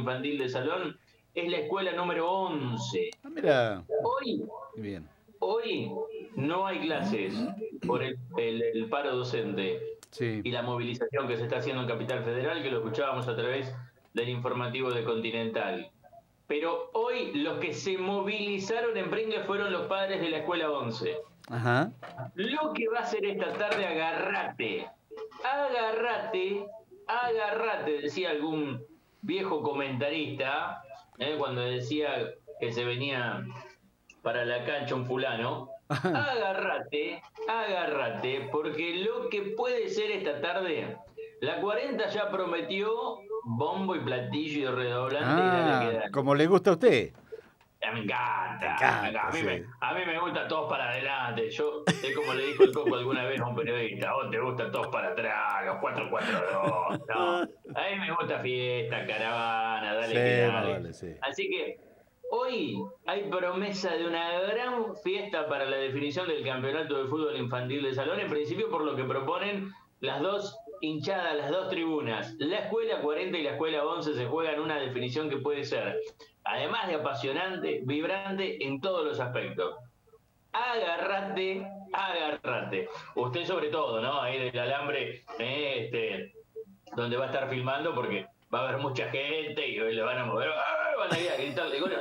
infantil de Salón es la escuela número 11. Ah, mira, Hoy, bien. hoy no hay clases por el paro docente Sí, y la movilización que se está haciendo en Capital Federal, que lo escuchábamos a través del informativo de Continental. Pero hoy los que se movilizaron en Pringles fueron los padres de la escuela 11. ajá. Lo que va a hacer esta tarde, agárrate, decía algún viejo comentarista, cuando decía que se venía para la cancha un fulano. Agárrate, porque lo que puede ser esta tarde, la 40 ya prometió bombo y platillo y redoblante y dale que Ah, dale. como le gusta a usted. Me Te encanta, me encanta. encanta, sí. A mí me gusta todos para adelante. Yo, es como le dijo el Coco alguna vez a un periodista, vos te gusta todos para atrás, los 4-4-2. No, a mí me gusta fiesta, caravana, dale que Sí, más dale. vale, sí. Así que hoy hay promesa de una gran fiesta para la definición del campeonato de fútbol infantil de Salón, en principio por lo que proponen las dos hinchadas, las dos tribunas. La escuela 40 y la escuela 11 se juegan una definición que puede ser, además de apasionante, vibrante en todos los aspectos. Agárrate. Usted sobre todo, ¿no? Ahí del alambre, donde va a estar filmando porque va a haber mucha gente y le van a mover, van a ir a gritarle goles,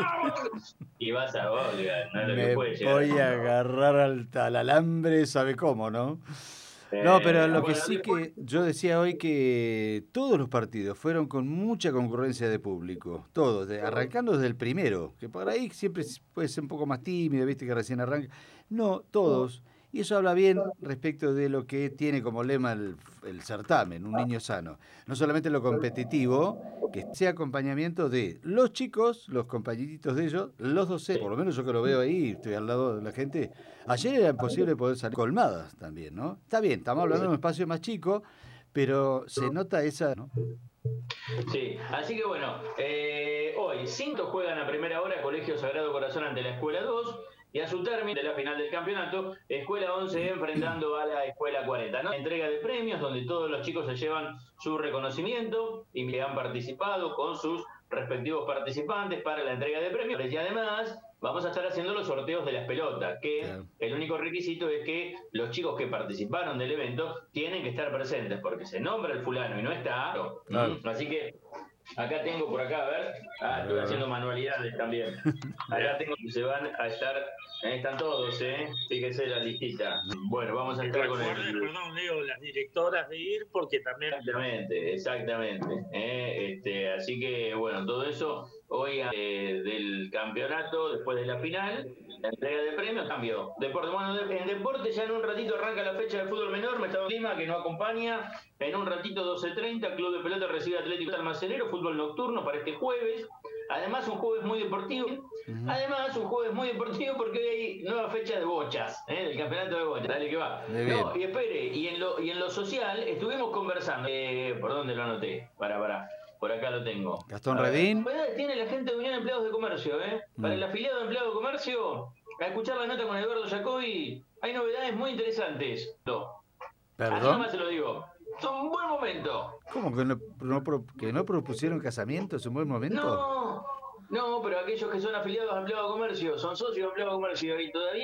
y vas a Olga, ¿no? Lo que Me puede llegar a voy a agarrar al alambre, ¿sabe cómo, no? No, pero lo que bueno, sí después, que yo decía hoy que todos los partidos fueron con mucha concurrencia de público, todos, arrancando desde el primero, que por ahí siempre puede ser un poco más tímido, viste que recién arranca. No, todos. Y eso habla bien respecto de lo que tiene como lema el certamen, un niño sano. No solamente lo competitivo, que sea acompañamiento de los chicos, los compañeritos de ellos, los docentes, por lo menos yo que lo veo ahí, estoy al lado de la gente. Ayer era imposible poder salir colmadas también, ¿no? Está bien, estamos hablando de un espacio más chico, pero se nota esa, ¿no? sí, así que bueno, hoy Cinto juegan a primera hora Colegio Sagrado Corazón ante la Escuela 2 y a su término de la final del campeonato, Escuela 11 enfrentando a la Escuela 40, ¿no? Entrega de premios donde todos los chicos se llevan su reconocimiento y que han participado con sus respectivos participantes para la entrega de premios. Y además vamos a estar haciendo los sorteos de las pelotas, que Claro. el único requisito es que los chicos que participaron del evento tienen que estar presentes, porque se nombra el fulano y no está. Claro. Así que acá tengo por acá, a ver, A ver, estoy a ver. haciendo manualidades también. Acá Bien. tengo que se van a estar, están todos, fíjese la listita. Bueno, vamos a Y estar con recuerde, el... perdón, Leo, las directoras de ir, porque también Exactamente. Así que, bueno, todo eso hoy del campeonato, después de la final, la entrega de premios, cambio. Deporte, bueno, en deporte ya en un ratito arranca la fecha de fútbol menor, me está dando clima que no acompaña. En un ratito 12:30, Club de Pelota recibe Atlético Almacenero, fútbol nocturno para este jueves. Además, un jueves muy deportivo. Ujú. Además, un jueves muy deportivo porque hay nueva fecha de bochas, del campeonato de bochas. Dale que va. Muy bien. No, y espere, y en lo social estuvimos conversando. ¿Por dónde lo anoté? Para. Por acá lo tengo. Gastón A ver. Redín. Pues tiene la gente de Unión de Empleados de Comercio, Para Mm. el afiliado de Empleados de Comercio, a escuchar la nota con Eduardo Jacobi, hay novedades muy interesantes. Así ¿Perdón? nomás se lo digo. Es un buen momento. ¿Cómo que que no propusieron casamiento? ¿Es un buen momento? No, no, pero aquellos que son afiliados a Empleados de Comercio, son socios de Empleados de Comercio y todavía